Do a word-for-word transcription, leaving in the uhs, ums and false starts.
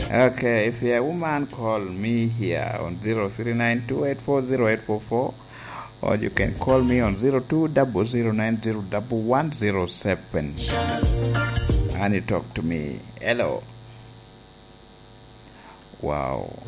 Okay, if you're a woman, call me here on zero three nine two eight four zero eight four four, or you can call me on zero two zero zero nine zero one one zero seven and you talk to me. Hello. Wow.